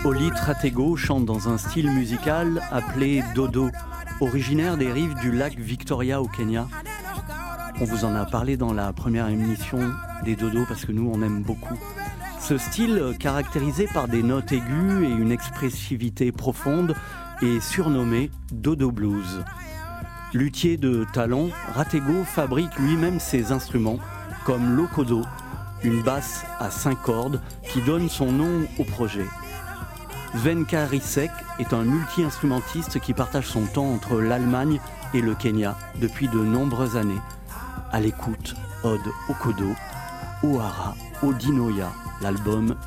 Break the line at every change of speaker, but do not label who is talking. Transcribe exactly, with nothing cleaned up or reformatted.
Olit Ratego chante dans un style musical appelé dodo, originaire des rives du lac Victoria au Kenya. On vous en a parlé dans la première émission des dodos parce que nous on aime beaucoup. Ce style, caractérisé par des notes aiguës et une expressivité profonde, est surnommé Dodo Blues. Luthier de talent, Ratego fabrique lui-même ses instruments, comme l'okodo, une basse à cinq cordes qui donne son nom au projet. Sven Karisek est un multi-instrumentiste qui partage son temps entre l'Allemagne et le Kenya depuis de nombreuses années. À l'écoute, Ode Okodo, Ohara Odinoya, l'album